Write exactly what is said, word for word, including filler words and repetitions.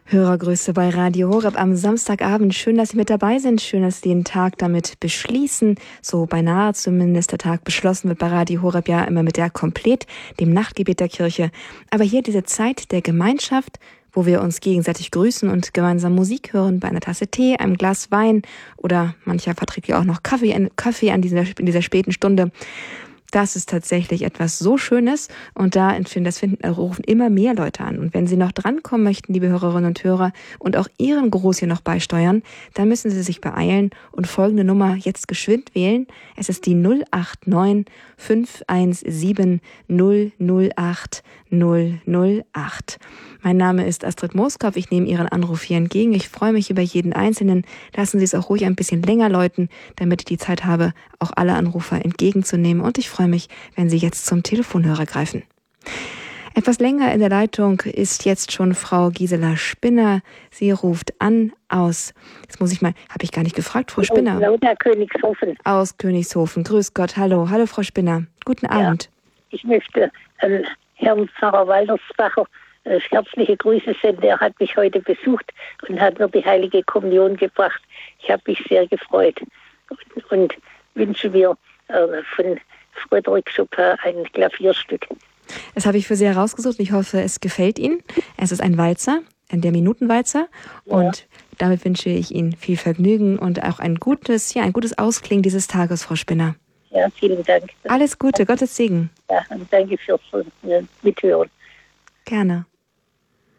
Hörergrüße bei Radio Horeb am Samstagabend. Schön, dass Sie mit dabei sind. Schön, dass Sie den Tag damit beschließen. So beinahe zumindest der Tag beschlossen wird bei Radio Horeb ja immer mit der Komplet, dem Nachtgebet der Kirche. Aber hier diese Zeit der Gemeinschaft, wo wir uns gegenseitig grüßen und gemeinsam Musik hören bei einer Tasse Tee, einem Glas Wein oder mancher verträgt ja auch noch Kaffee, Kaffee an dieser, in dieser späten Stunde. Das ist tatsächlich etwas so Schönes und da das finden, rufen immer mehr Leute an. Und wenn Sie noch drankommen möchten, liebe Hörerinnen und Hörer, und auch Ihren Gruß hier noch beisteuern, dann müssen Sie sich beeilen und folgende Nummer jetzt geschwind wählen. Es ist die null acht neun fünf eins sieben null null acht null null acht. Mein Name ist Astrid Mooskopf. Ich nehme Ihren Anruf hier entgegen. Ich freue mich über jeden Einzelnen. Lassen Sie es auch ruhig ein bisschen länger läuten, damit ich die Zeit habe, auch alle Anrufer entgegenzunehmen. Und ich freue mich, wenn Sie jetzt zum Telefonhörer greifen. Etwas länger in der Leitung ist jetzt schon Frau Gisela Spinner. Sie ruft an aus, jetzt muss ich mal, habe ich gar nicht gefragt, Frau Spinner. Aus Königshofen. Aus Königshofen. Grüß Gott, hallo. Hallo, Frau Spinner. Guten Abend. Ja, ich möchte äh, Herrn Pfarrer Waltersbacher äh, herzliche Grüße senden. Er hat mich heute besucht und hat mir die Heilige Kommunion gebracht. Ich habe mich sehr gefreut und, und wünsche mir äh, von Frédéric Chopin ein Klavierstück. Das habe ich für Sie herausgesucht. Ich hoffe, es gefällt Ihnen. Es ist ein Walzer, der Minutenwalzer. Ja. Und damit wünsche ich Ihnen viel Vergnügen und auch ein gutes, ja, ein gutes Ausklingen dieses Tages, Frau Spinner. Ja, vielen Dank. Alles Gute, Gottes Segen. Ja, und danke fürs Mithören. Gerne.